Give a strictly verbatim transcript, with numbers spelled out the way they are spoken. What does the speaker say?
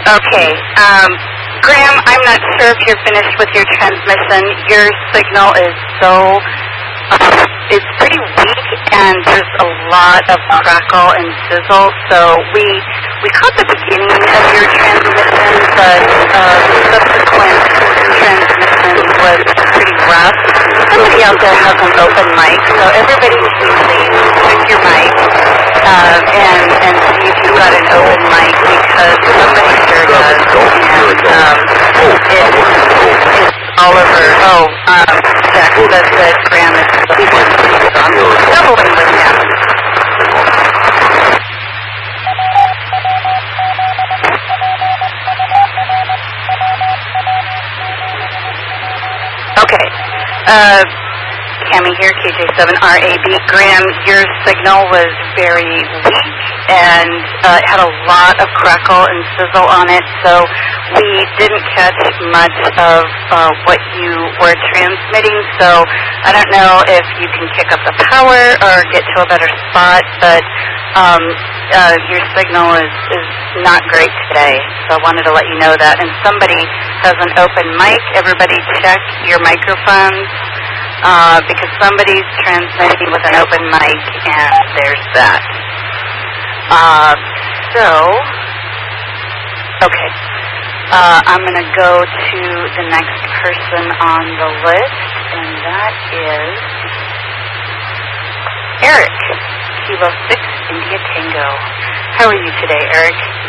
Okay. Um, Graham, I'm not sure if you're finished with your transmission. Your signal is so, uh, it's pretty weak, and there's a lot of crackle and sizzle. So we we caught the beginning of your transmission, but uh, subsequent transmission was pretty rough. Somebody out there has an open mic, so everybody please check your mic uh, and and see if you've got an open mic, because somebody sure does, and um, it, it's Oliver. Oh, um, Jack says that Graham is doubling with him. Okay. Uh, Cammy here, K J seven R A B. Graham, your signal was very weak and uh, had a lot of crackle and sizzle on it, so we didn't catch much of uh, what you were transmitting. So I don't know if you can kick up the power or get to a better spot, but um, uh, your signal is, is not great today. So I wanted to let you know that. And somebody has an open mic. Everybody check your microphones. Uh, because somebody's transmitting with an open mic, and there's that. Uh, so, okay. Uh, I'm going to go to the next person on the list, and that is Eric, Kilo six, India Tango. How are you today, Eric?